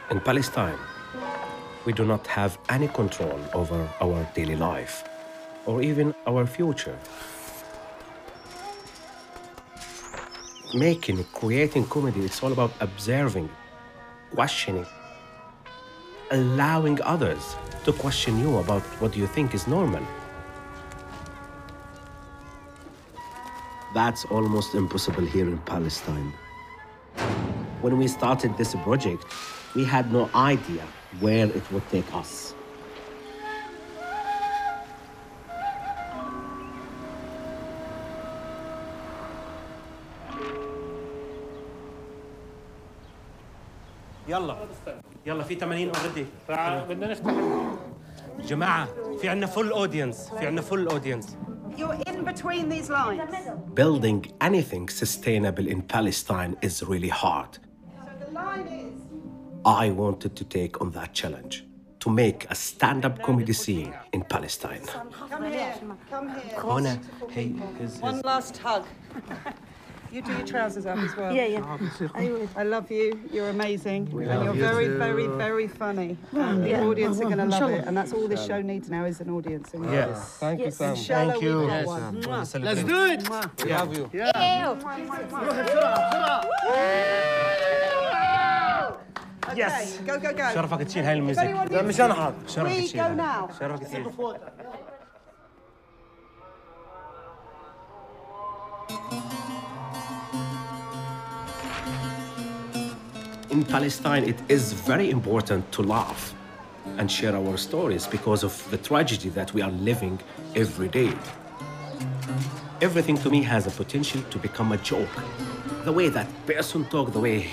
In Palestine, we do not have any control over our daily life or even our future. Creating comedy, it's all about observing, questioning, allowing others to question you about what you think is normal. That's almost impossible here in Palestine. When we started this project, we had no idea where it would take us. يلا في 80 اوريدي بدنا نفتح جماعة في عنا full audience. You're in between these lines. Building anything sustainable in Palestine is really hard. So the line is... I wanted to take on that challenge, to make a stand-up comedy scene in Palestine. Come here. Hona, hey, One last hug. You do your trousers up as well. Yeah. I love you. You're amazing. And you're very, very, very funny. And the audience are going to love it. And that's all this show needs now is an audience. Yes. Thank you, Sam. Thank you. Let's do it. We love you. Yes. Go. شرفك تشيل هاي If anyone needs مش أنا we go now. شرفك تشيل. In Palestine, it is very important to laugh and share our stories because of the tragedy that we are living every day. Everything to me has a potential to become a joke. The way that person talks, the way